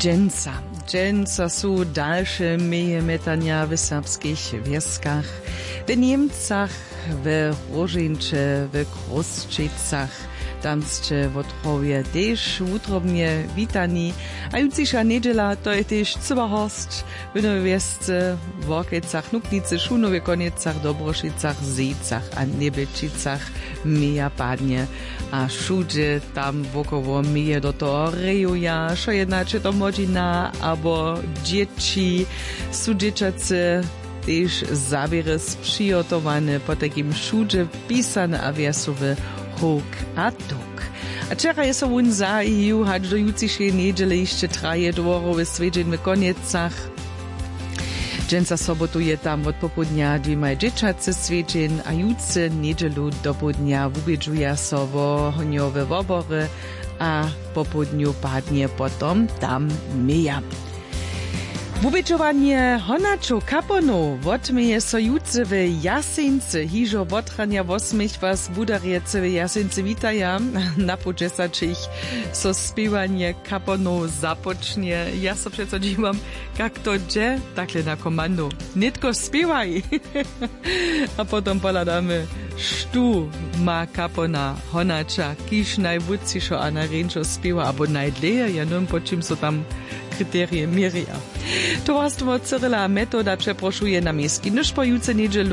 Dżęca su dalsze meje metania w serbskich wioskach, w Niemcach, w Rożyncze, w Kroszczycach, tamscze w Otrowie też utrobnie witani, a jutrzejsza niedziela to je też Cyberhorst, w Nowej Wiosce, w Workecach, Nuknicy, Szunowie Koniecach, Dobrošicach, Zejcach a Nebelčicach meja padnie, a všude tam wokoło meje do toho rejuja, šo jedna či to modina, abo dzieci, su dzieciacy, też zabiery sprzygotowane po takim všude pisane a wiesowe hok a tok. A czera je so on zahił, hać do jutrzejszej niedzieli jeszcze traje dworowe svedźenj w Koniecach. Dżęca sobotu je tam od popodnia dwiema dzieciacy svedźeń, a jutře niedzielu do podnia wubědžuja so wo honiowe wobory, a popodniu padnie potom tam meja. Wubědžovanje honačo kaponov wotmeje so jutře w Jasince, hižo wotranja wosmich was budarjece w Jasince witaja, na podžesačich so spěvanje kaponov započnie. Ja so přeco dívám, jak to dže, takle na komando. Nitko spěvaj! A potom poladamy, štu ma kapona honača, kiž najvudcišo a najrenčo spěva, abo najdleje, ja nevím, po čím so tam kryterie mieria. Towarstwo Cyrila Metoda przeproszuje na miejski nóż po jutře niedzielu